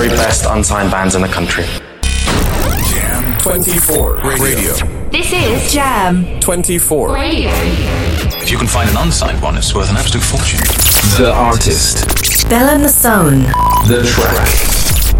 very best unsigned bands in the country. Jam 24 Radio. This is Jam 24 Radio. If you can find an unsigned one, it's worth an absolute fortune. The artist. Belle and the Sound. The track.